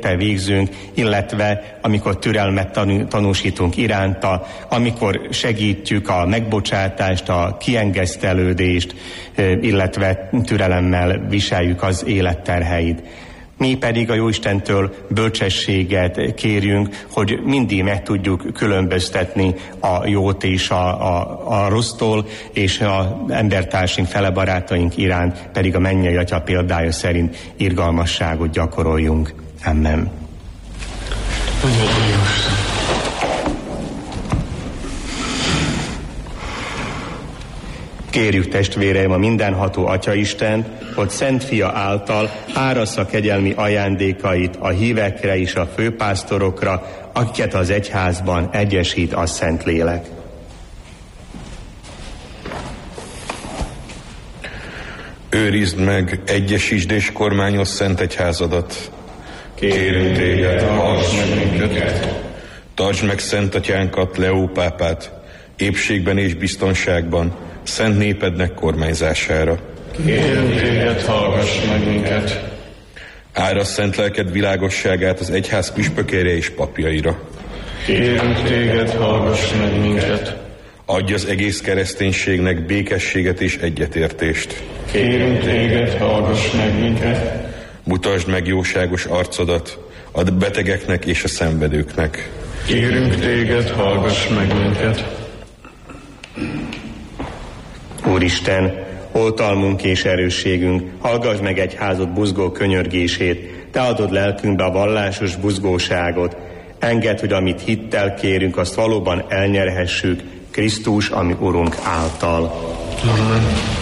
érte végzünk, illetve amikor türelmet tanúsítunk iránta, amikor segítjük a megbocsátást, a kiengesztelődést, illetve türelemmel viseljük az élet terheit. Mi pedig a Jóistentől bölcsességet kérjünk, hogy mindig meg tudjuk különböztetni a jót és a rossztól, és az embertársaink, fele barátaink iránt pedig a mennyei Atya példája szerint irgalmasságot gyakoroljunk. Amen. Kérjük, testvéreim, a mindenható Atyaistent, hogy Szent Fia által árassza kegyelmi ajándékait a hívekre és a főpásztorokra, akiket az egyházban egyesít a Szentlélek. Őrizd meg, egyesítsd és kormányozz szent egyházadat. Kérünk téged, hallgass meg minket. Tartsd meg szent atyánkat, Leó pápát, épségben és biztonságban, szent népednek kormányzására. Kérünk téged, hallgass meg minket. Árasz szent lelked világosságát az egyház püspökére és papjaira. Kérünk téged, hallgass meg minket. Adj az egész kereszténységnek békességet és egyetértést. Kérünk téged, hallgass meg minket. Mutasd meg jóságos arcodat a betegeknek és a szenvedőknek. Kérünk téged, hallgass meg minket. Úristen, oltalmunk és erősségünk, hallgass meg egyházad buzgó könyörgését, te adod lelkünkbe a vallásos buzgóságot. Engedd, hogy amit hittel kérünk, azt valóban elnyerhessük Krisztus, ami Urunk által. Amen.